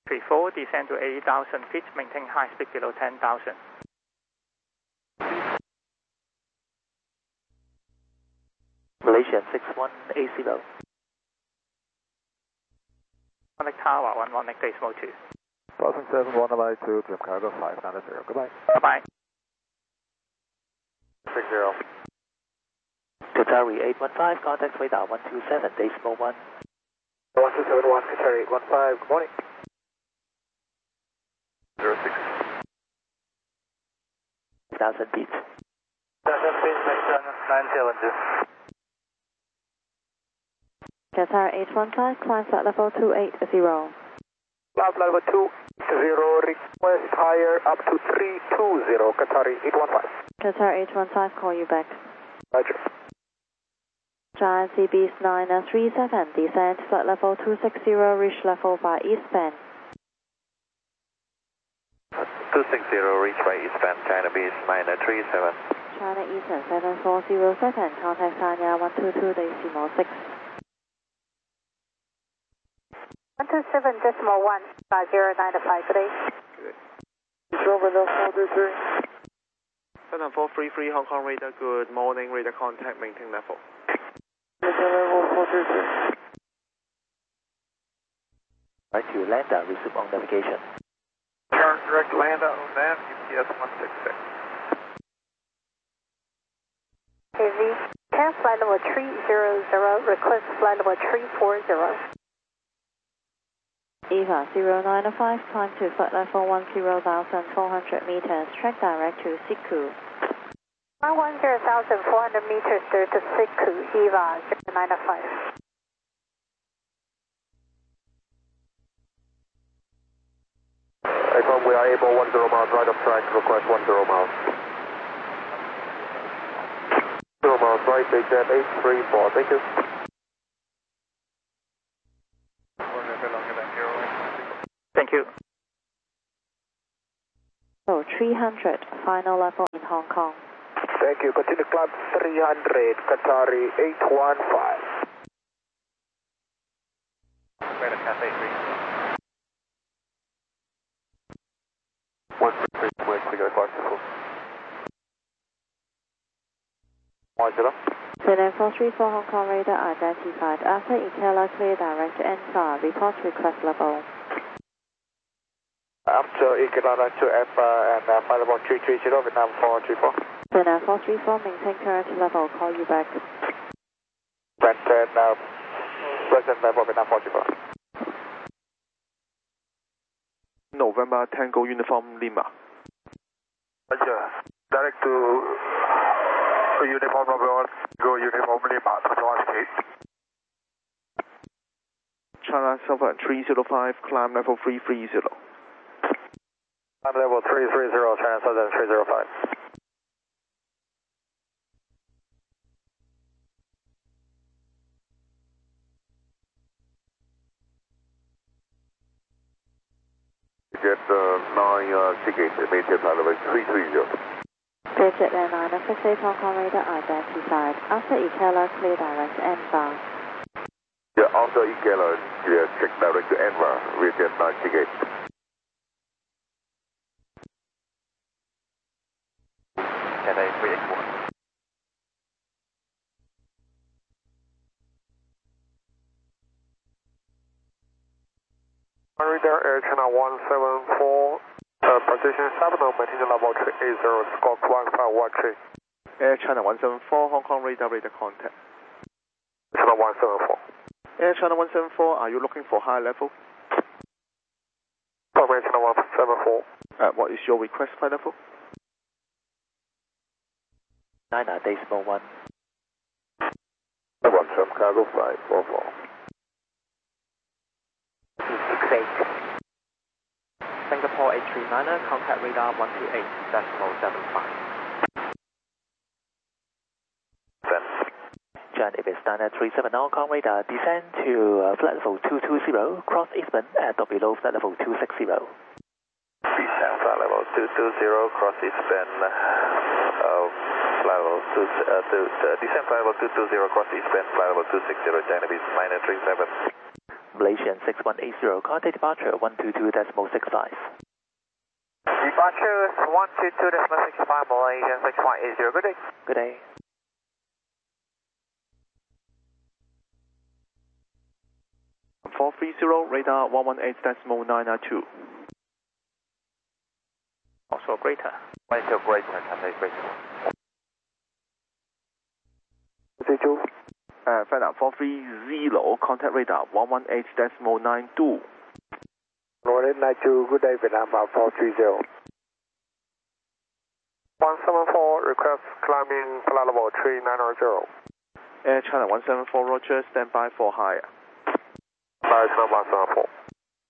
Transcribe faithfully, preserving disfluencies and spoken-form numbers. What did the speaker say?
three four, descend to eighty thousand feet, maintain high speed below ten thousand. Malaysian six one eight zero. Contact Tower one one eight decimal two. Boston seven one nine two, Jim Cargo five nine zero. Goodbye. Bye-bye. six zero. Qatari eight one five, contact radar one two seven decimal one. one two seven one, Qatari eight one five, good morning. zero six. one thousand feet. one thousand feet, nine seven two. Qatar eight one five, climb flight level two eight zero. Climb level two zero, request higher up to three two zero, Qatari eight one five. Qatar eight one five, call you back. Roger. Giant C B nine three seven, descend flight level two six zero, reach level by eastbound. two six zero, reach by eastbound, China Beast nine three seven. China Eastern seven four zero seven, contact Sanya one two two decimal six. one two seven decimal one, five zero nine five, good day. Over the four three three. seven four three three, Hong Kong radar, good morning, radar contact, maintain level. Level four three three. Right to Landa, resume on navigation. Turn direct Landa on nav, U P S one six six. K V, ten flight level three zero zero, request flight level three four zero. Eva zero nine five, climb to flight level one zero thousand four hundred meters, track direct to Siku. one zero thousand four hundred meters there to Siku, Eva zero nine five. Icon, we are able one zero miles, right up track, request one zero miles. zero miles, right, big jet eight three four, thank you. Thank you. So three hundred, final level in Hong Kong. Thank you, continue climb three hundred, Qatari eight one five. Radar Cafe three. one three three, wait, we got a clock to full. one zero. Seven four three four Hong Kong radar identified. After Ikela clear direct N F A, report request level. After Ikela to Alpha and uh, flight level three three zero, Vietnam four three four. Seven four three four, maintain current level, call you back. Present, uh, present level, Vietnam four three four. November Tango Uniform Lima. Roger. Direct to Uniform November, go Uniform Lima, twenty-one feet. China Southern three zero five, climb level three three zero. Climb level three three zero, China Southern three zero five. Get uh, nine uh, tickets, immediate flight level three three zero. Bridget and nine six eight Hong Kong radar identified. After Ikela clear direct N F A. Yeah, after Ikela, yeah, check direct to Envar, we get nine tickets. Can I three eight one? Radar Air China one seven four, uh, position seven, maintain level three eight zero, squawk one five one three. Air China one seven four, Hong Kong radar, radar contact. China one seven four. Air China one seven four, are you looking for high level? Air China one seven four. Uh, what is your request flight level? nine decimal one. One from cargo five four four. six eight. Singapore eight three nine, contact radar one two eight decimal seven five. Giant Ibis nine three seven, Hong Kong radar, descend to uh, flight level two two zero, cross eastbound at or below flight level two six zero. Descend flight level two two zero, cross eastbound, uh, flight level two, uh, two, uh, descend flight level two two zero, cross eastbound, flight level two six zero, China Beast nine three seven. Malaysian six one eight zero, contact departure one two two decimal six five. Departure one two two decimal six five, Malaysian six one eight zero, good day. Good day. four three zero, radar one one eight decimal nine two. Also greater. one two greater, contact greater. Zero. Uh, FedNav four three zero, contact radar one one eight decimal nine two. one eight nine two, good day, Vietnam four three zero. one seven four, request climbing flight level three nine zero. Air China one seven four, Roger, stand by for higher. Flight number one seven four.